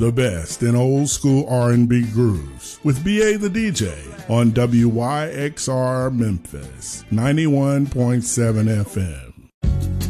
the best in old school R&B grooves with B.A. the DJ on WYXR Memphis 91.7 FM.